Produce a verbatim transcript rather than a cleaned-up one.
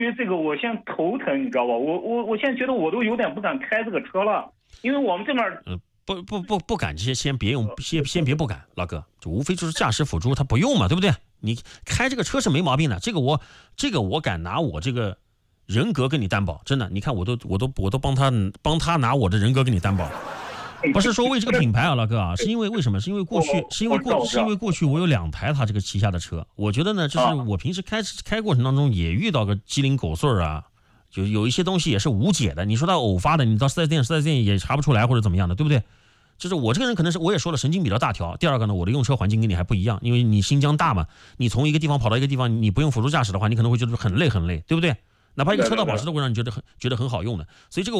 因为这个我现在头疼，你知道吧？我我我现在觉得我都有点不敢开这个车了，因为我们这边呃不不不不敢，这些先别用，先先别不敢，老哥，这无非就是驾驶辅助他不用嘛，对不对？你开这个车是没毛病的，这个我这个我敢拿我这个人格跟你担保，真的，你看我都我都我都帮他帮他拿我的人格跟你担保。不是说为这个品牌啊，老哥啊，是因为为什么？是因为过去，是因为过，是因为过去我有两台他这个旗下的车，我觉得呢，就是我平时开开过程当中也遇到个鸡零狗碎啊，就有一些东西也是无解的。你说他偶发的，你到四 S 店，四 S 店也查不出来或者怎么样的，对不对？就是我这个人可能是我也说了神经比较大条。第二个呢，我的用车环境跟你还不一样，因为你新疆大嘛，你从一个地方跑到一个地方，你不用辅助驾驶的话，你可能会觉得很累很累，对不对？哪怕一个车道保时都会让你觉得很觉得很好用的，所以这个。